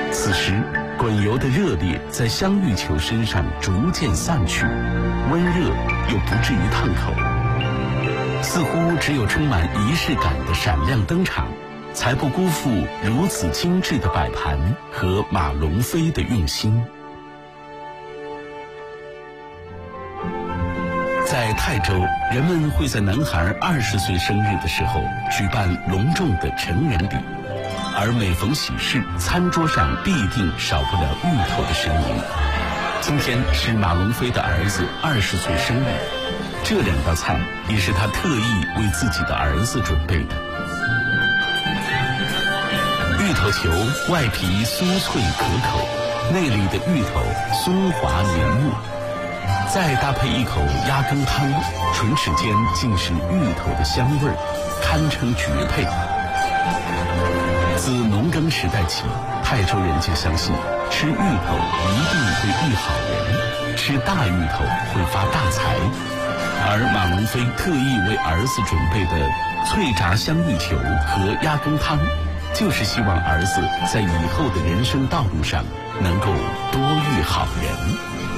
此时，滚油的热烈在香芋球身上逐渐散去，温热又不至于烫口。似乎只有充满仪式感的闪亮登场，才不辜负如此精致的摆盘和马龙飞的用心。在泰州，人们会在男孩20岁生日的时候举办隆重的成人礼，而每逢喜事，餐桌上必定少不了芋头的身影。今天是马龙飞的儿子20岁生日，这2道菜也是他特意为自己的儿子准备的。芋头球外皮酥脆可口，内里的芋头松滑绵密，再搭配一口鸭羹汤，唇齿间尽是芋头的香味儿，堪称绝配。自农耕时代起，泰州人就相信吃芋头一定会遇好人，吃大芋头会发大财。而马龙飞特意为儿子准备的脆炸香芋球和鸭羹汤，就是希望儿子在以后的人生道路上能够多遇好人。